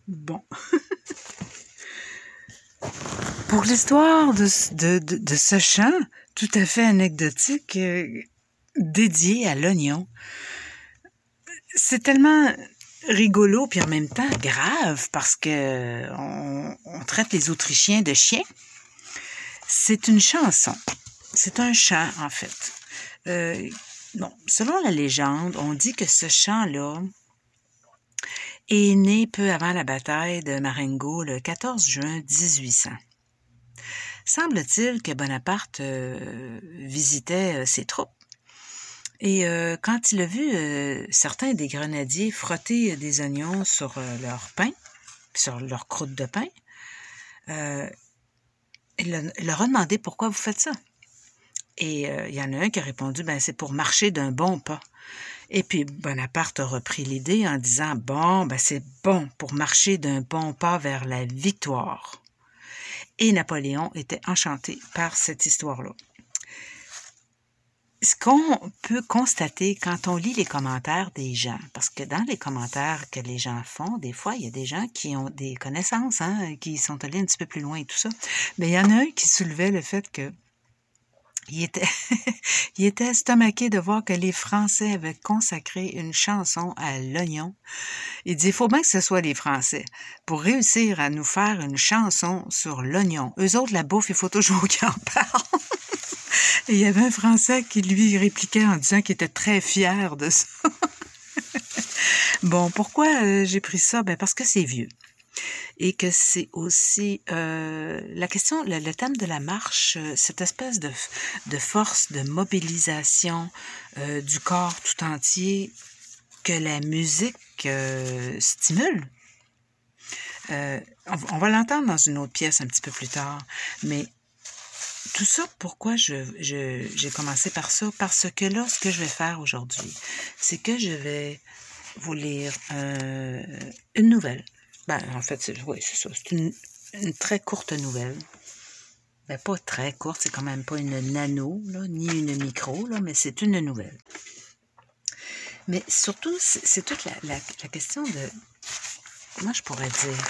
Bon. Pour l'histoire de ce chant tout à fait anecdotique dédié à l'oignon, c'est tellement rigolo puis en même temps grave parce que on traite les Autrichiens de chiens. C'est une chanson. C'est un chant, en fait. Bon, selon la légende, on dit que ce chant-là est né peu avant la bataille de Marengo le 14 juin 1800. Semble-t-il que Bonaparte visitait ses troupes et quand il a vu certains des grenadiers frotter des oignons sur leur pain, sur leur croûte de pain, il leur a demandé pourquoi vous faites ça. Et il y en a un qui a répondu, ben c'est pour marcher d'un bon pas. Et puis Bonaparte a repris l'idée en disant, bon, ben c'est bon pour marcher d'un bon pas vers la victoire. Et Napoléon était enchanté par cette histoire-là. Ce qu'on peut constater quand on lit les commentaires des gens, parce que dans les commentaires que les gens font, des fois, il y a des gens qui ont des connaissances, qui sont allés un petit peu plus loin et tout ça. Mais il y en a un qui soulevait le fait que il était estomaqué de voir que les Français avaient consacré une chanson à l'oignon. Il dit, il faut bien que ce soit les Français pour réussir à nous faire une chanson sur l'oignon. Eux autres, la bouffe, il faut toujours qu'ils en parlent. Et il y avait un Français qui lui répliquait en disant qu'il était très fier de ça. Bon, pourquoi j'ai pris ça? Ben parce que c'est vieux. Et que c'est aussi la question, le thème de la marche, cette espèce de force, de mobilisation du corps tout entier que la musique stimule. On va l'entendre dans une autre pièce un petit peu plus tard, mais tout ça, pourquoi j'ai commencé par ça? Parce que là, ce que je vais faire aujourd'hui, c'est que je vais vous lire une nouvelle. Ben, en fait, oui, c'est ça. C'est une très courte nouvelle. Ben, pas très courte, c'est quand même pas une nano, là, ni une micro, là, mais c'est une nouvelle. Mais surtout, c'est toute la question de, comment je pourrais dire,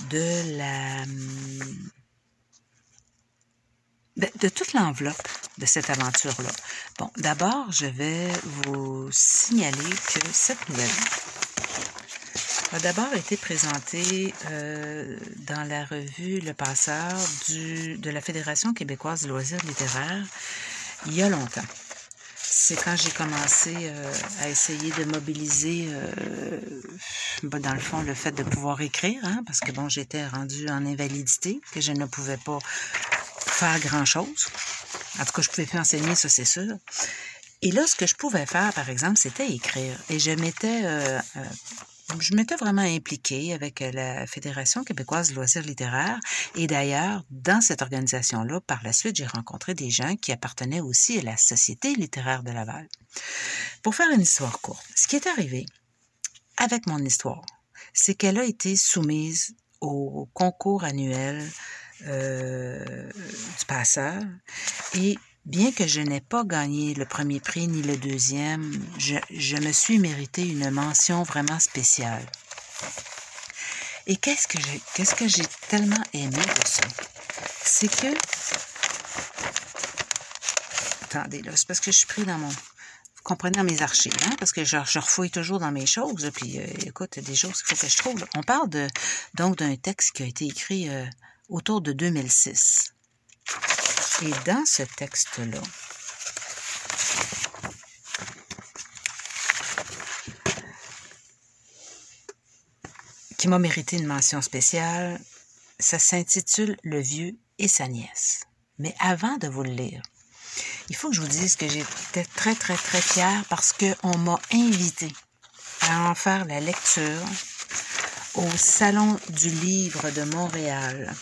de toute l'enveloppe de cette aventure-là. Bon, d'abord, je vais vous signaler que cette nouvelle a d'abord été présentée dans la revue Le Passeur de la Fédération québécoise de loisirs littéraires il y a longtemps. C'est quand j'ai commencé à essayer de mobiliser, dans le fond, le fait de pouvoir écrire, parce que bon, j'étais rendue en invalidité, que je ne pouvais pas faire grand-chose. En tout cas, je pouvais plus enseigner, ça c'est sûr. Et là, ce que je pouvais faire, par exemple, c'était écrire. Et je m'étais vraiment impliquée avec la Fédération québécoise de loisirs littéraires. Et d'ailleurs, dans cette organisation-là, par la suite, j'ai rencontré des gens qui appartenaient aussi à la Société littéraire de Laval. Pour faire une histoire courte, ce qui est arrivé avec mon histoire, c'est qu'elle a été soumise au concours annuel du Passeur. Et bien que je n'ai pas gagné le premier prix ni le deuxième, je me suis mérité une mention vraiment spéciale. Et qu'est-ce que j'ai tellement aimé de ça? C'est que... Attendez, là, c'est parce que je suis pris dans mon... Vous comprenez, dans mes archives, parce que je refouille toujours dans mes choses, puis écoute, il y a des choses qu'il faut que je trouve. Là. On parle donc d'un texte qui a été écrit autour de 2006. Et dans ce texte-là, qui m'a mérité une mention spéciale, ça s'intitule « Le vieux et sa nièce ». Mais avant de vous le lire, il faut que je vous dise que j'étais très, très, très fière parce qu'on m'a invitée à en faire la lecture au Salon du livre de Montréal,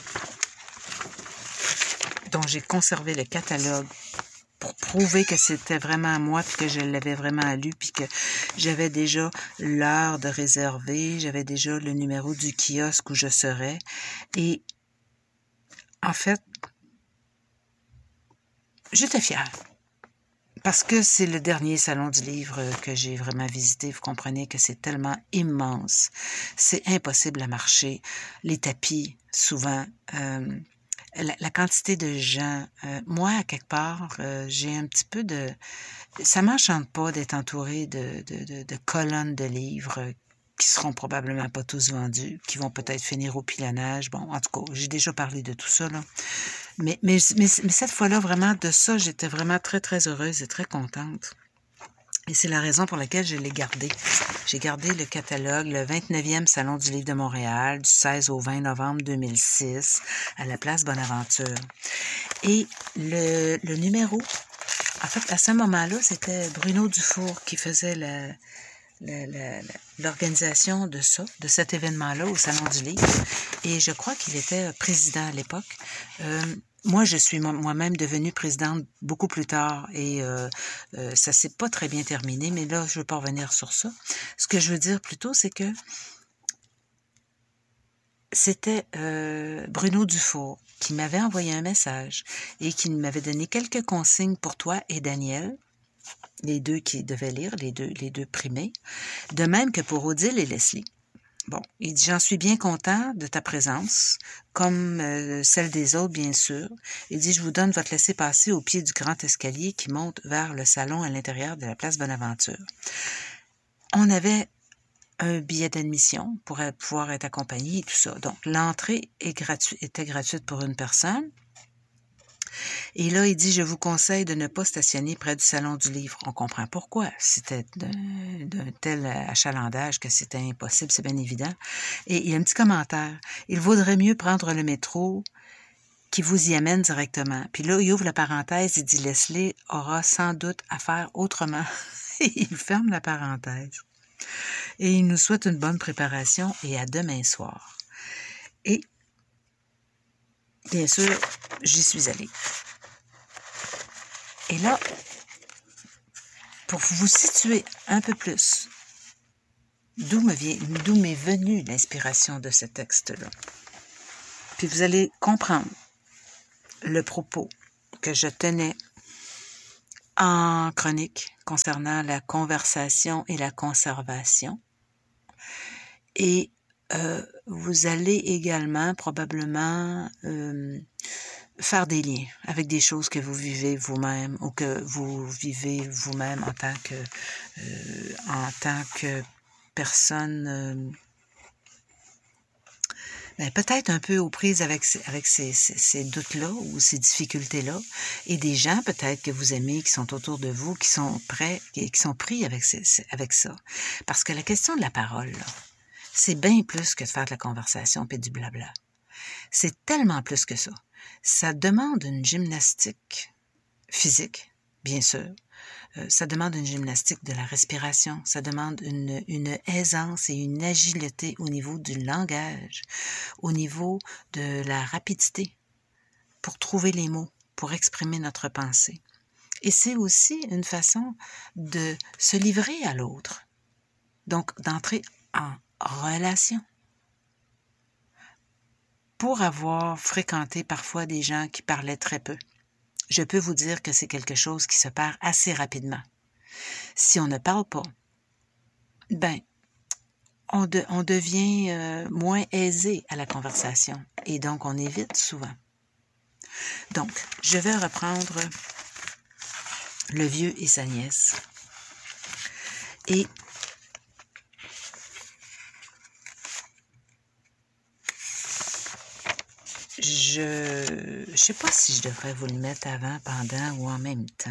dont j'ai conservé le catalogue pour prouver que c'était vraiment moi, puis que je l'avais vraiment lu, puis que j'avais déjà l'heure de réserver, j'avais déjà le numéro du kiosque où je serais. Et en fait, j'étais fière. parce que c'est le dernier salon du livre que j'ai vraiment visité. Vous comprenez que c'est tellement immense. C'est impossible à marcher. Les tapis, souvent. La quantité de gens. Moi, à quelque part, j'ai un petit peu de... Ça m'enchante pas d'être entourée de colonnes de livres qui seront probablement pas tous vendus, qui vont peut-être finir au pilonnage. Bon, en tout cas, j'ai déjà parlé de tout ça, là. Mais cette fois-là, vraiment, de ça, j'étais vraiment très, très heureuse et très contente. Et c'est la raison pour laquelle je l'ai gardé. J'ai gardé le catalogue, le 29e Salon du Livre de Montréal, du 16 au 20 novembre 2006, à la place Bonaventure. Et le numéro, en fait, à ce moment-là, c'était Bruno Dufour qui faisait l'organisation de ça, de cet événement-là au Salon du Livre. Et je crois qu'il était président à l'époque. Moi, je suis moi-même devenue présidente beaucoup plus tard et ça s'est pas très bien terminé, mais là, je veux pas revenir sur ça. Ce que je veux dire plutôt, c'est que c'était Bruno Dufour qui m'avait envoyé un message et qui m'avait donné quelques consignes pour toi et Daniel, les deux qui devaient lire, les deux primés, de même que pour Odile et Leslie. Bon, il dit, j'en suis bien content de ta présence, comme celle des autres, bien sûr. Il dit, je vous donne votre laissez-passer au pied du grand escalier qui monte vers le salon à l'intérieur de la place Bonaventure. On avait un billet d'admission pour pouvoir être accompagné et tout ça. Donc, l'entrée était gratuite pour une personne. Et là, il dit, je vous conseille de ne pas stationner près du Salon du Livre. On comprend pourquoi. C'était d'un tel achalandage que c'était impossible, c'est bien évident. Et il y a un petit commentaire. Il vaudrait mieux prendre le métro qui vous y amène directement. Puis là, il ouvre la parenthèse, il dit, Leslie aura sans doute à faire autrement. Et il ferme la parenthèse. Et il nous souhaite une bonne préparation et à demain soir. Et, bien sûr, j'y suis allée. Et là, pour vous situer un peu plus, d'où m'est venue l'inspiration de ce texte-là. Puis vous allez comprendre le propos que je tenais en chronique concernant la conversation et la conservation. Et vous allez également probablement faire des liens avec des choses que vous vivez vous-même ou que vous vivez vous-même en tant que personne peut-être un peu aux prises avec ces doutes-là ou ces difficultés-là, et des gens peut-être que vous aimez, qui sont autour de vous, qui sont prêts, qui sont pris avec ça. Parce que la question de la parole, là, c'est bien plus que de faire de la conversation et du blabla. C'est tellement plus que ça. Ça demande une gymnastique physique, bien sûr. Ça demande une gymnastique de la respiration. Ça demande une aisance et une agilité au niveau du langage, au niveau de la rapidité pour trouver les mots, pour exprimer notre pensée. Et c'est aussi une façon de se livrer à l'autre. Donc, d'entrer en relation. Pour avoir fréquenté parfois des gens qui parlaient très peu, je peux vous dire que c'est quelque chose qui se perd assez rapidement. Si on ne parle pas, on devient moins aisé à la conversation et donc on évite souvent. Donc, je vais reprendre le vieux et sa nièce. Et je sais pas si je devrais vous le mettre avant, pendant ou en même temps.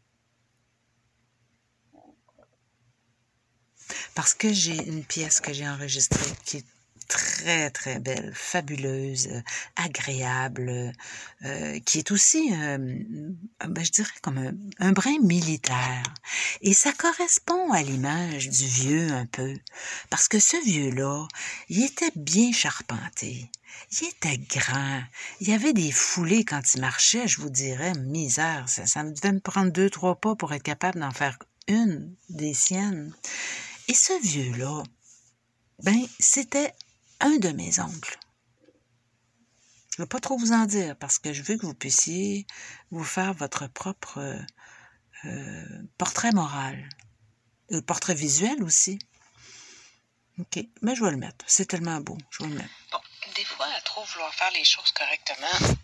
Parce que j'ai une pièce que j'ai enregistrée qui est très, très belle, fabuleuse, agréable, qui est aussi, je dirais comme un brin militaire. Et ça correspond à l'image du vieux un peu. Parce que ce vieux-là, il était bien charpenté. Il était grand. Il y avait des foulées quand il marchait, je vous dirais, misère. Ça devait me prendre 2-3 pas pour être capable d'en faire une des siennes. Et ce vieux-là, c'était un de mes oncles. Je ne veux pas trop vous en dire parce que je veux que vous puissiez vous faire votre propre portrait moral. Portrait visuel aussi. OK, mais je vais le mettre. C'est tellement beau, je vais le mettre. Bon, des fois, à trop vouloir faire les choses correctement,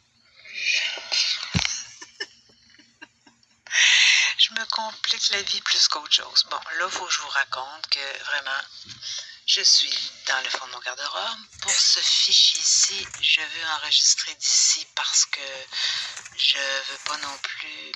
je me complique la vie plus qu'autre chose. Bon, là, il faut que je vous raconte que vraiment, je suis dans le fond de mon garde-robe. Pour ce fichier-ci, je veux enregistrer d'ici parce que je veux pas non plus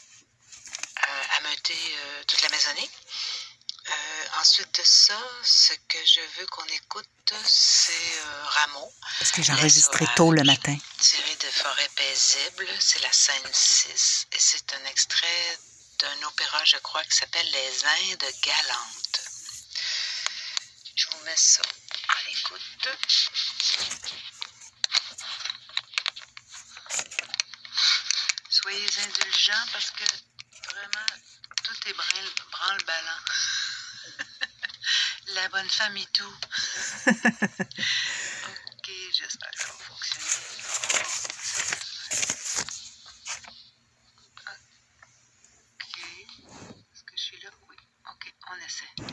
ameuter toute la maisonnée. Ensuite de ça, ce que je veux qu'on écoute, c'est Rameau. Parce que j'ai enregistré tôt le matin. Tiré de Forêt paisible, c'est la scène 6 et c'est un extrait d'un opéra, je crois, qui s'appelle Les Indes galantes. Je vous mets ça en écoute. Soyez indulgents parce que vraiment, tout est branle-ballant. La bonne femme et tout. Ok, j'espère que ça va fonctionner. Ok. Est-ce que je suis là? Oui. Ok, on essaie.